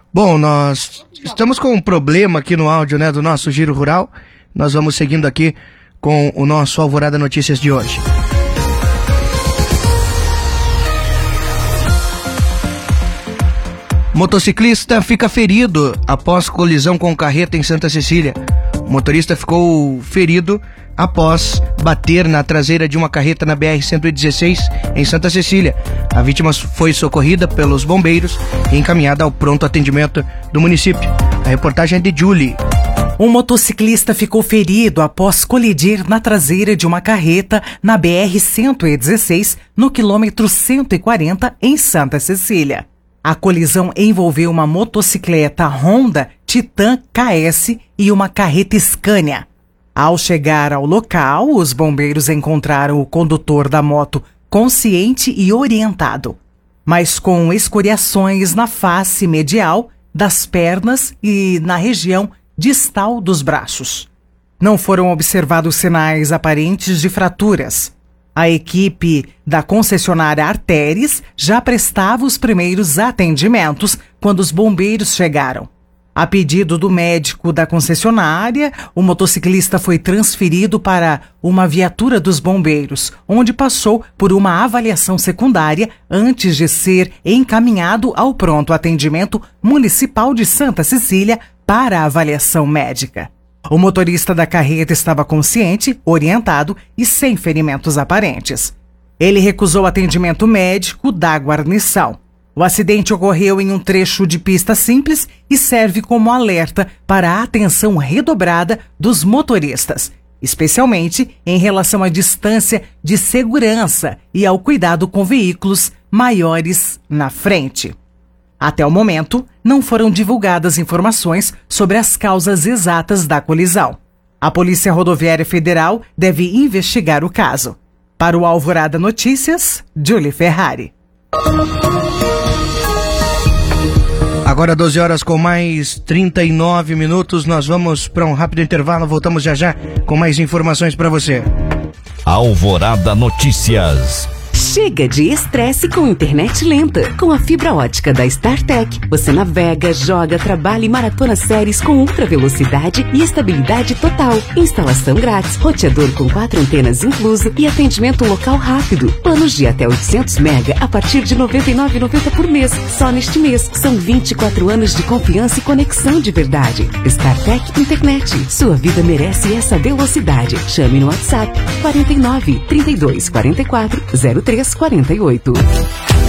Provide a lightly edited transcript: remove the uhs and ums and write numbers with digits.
Bom, nós estamos com um problema aqui no áudio, né, do nosso Giro Rural. Nós vamos seguindo aqui com o nosso Alvorada Notícias de hoje. Motociclista fica ferido após colisão com carreta em Santa Cecília. O motorista ficou ferido após bater na traseira de uma carreta na BR-116 em Santa Cecília. A vítima foi socorrida pelos bombeiros e encaminhada ao pronto atendimento do município. A reportagem é de Julie. Um motociclista ficou ferido após colidir na traseira de uma carreta na BR-116, no quilômetro 140, em Santa Cecília. A colisão envolveu uma motocicleta Honda Titan KS e uma carreta Scania. Ao chegar ao local, os bombeiros encontraram o condutor da moto consciente e orientado, mas com escoriações na face medial, das pernas e na região distal dos braços. Não foram observados sinais aparentes de fraturas. A equipe da concessionária Artéries já prestava os primeiros atendimentos quando os bombeiros chegaram. A pedido do médico da concessionária, o motociclista foi transferido para uma viatura dos bombeiros, onde passou por uma avaliação secundária antes de ser encaminhado ao pronto atendimento municipal de Santa Cecília para avaliação médica. O motorista da carreta estava consciente, orientado e sem ferimentos aparentes. Ele recusou atendimento médico da guarnição. O acidente ocorreu em um trecho de pista simples e serve como alerta para a atenção redobrada dos motoristas, especialmente em relação à distância de segurança e ao cuidado com veículos maiores na frente. Até o momento, não foram divulgadas informações sobre as causas exatas da colisão. A Polícia Rodoviária Federal deve investigar o caso. Para o Alvorada Notícias, Julie Ferrari. Agora 12 horas com mais 39 minutos, nós vamos para um rápido intervalo, voltamos já já com mais informações para você. Alvorada Notícias. Chega de estresse com internet lenta. Com a fibra ótica da StarTech, você navega, joga, trabalha e maratona séries com ultra velocidade e estabilidade total. Instalação grátis, roteador com 4 antenas incluso e atendimento local rápido. Planos de até 800 mega a partir de R$ 99,90 por mês. Só neste mês. São 24 anos de confiança e conexão de verdade. StarTech Internet. Sua vida merece essa velocidade. Chame no WhatsApp 49 32 44 03 48.